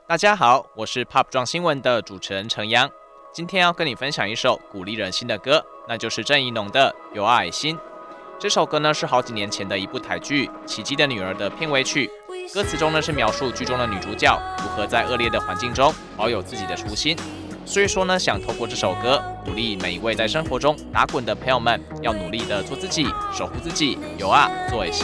大家好，我是 Pop 撞新闻的主持人程阳，今天要跟你分享一首鼓励人心的歌，那就是郑宜农的《有爱心》。这首歌呢是好几年前的一部台剧《奇迹的女儿》的片尾曲，歌词中呢是描述剧中的女主角如何在恶劣的环境中保有自己的初心。所以说呢，想透过这首歌鼓励每一位在生活中打滚的朋友们，要努力的做自己，守护自己，有啊，做爱心。